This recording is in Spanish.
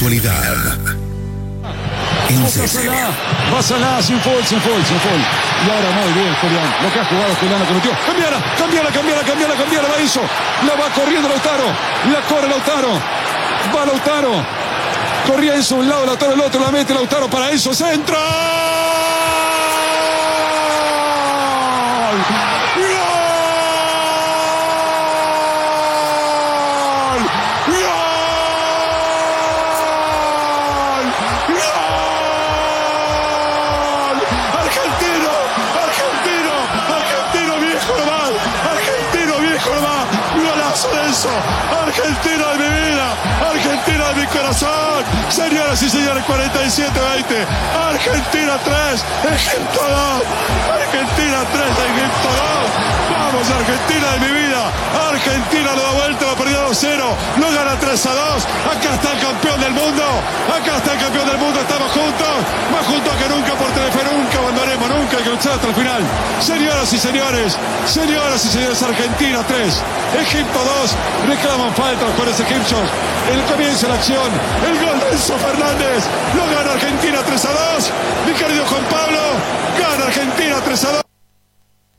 actualidad. En CCN. Va Salah, sin foul. Y ahora muy bien, Julián. Lo que ha jugado Julián, lo cometió. Cambiala, va eso. La va corriendo Lautaro. La corre Lautaro. Va Lautaro. Corría Enzo un lado, Lautaro el otro. La mete Lautaro para Enzo. ¡Centro! Argentina de mi vida, Argentina de mi corazón. Señoras y señores, 47-20. Argentina 3, Egipto 2. Argentina 3, Egipto 2. Vamos, Argentina de mi vida. Argentina lo da vuelta, lo perdió 2-0. Lo gana 3-2. Acá está el campeón del mundo. Estamos juntos. Más juntos que nunca por Telefe. Nunca abandonaremos, nunca hay que luchar hasta el final. Señoras y señores, Argentina 3, Egipto 2. Reclaman falta los jugadores egipcios. El comienzo de la acción. El gol de Enzo Fernández. Lo gana Argentina 3-2. Mi querido Juan Pablo. Gana Argentina 3-2.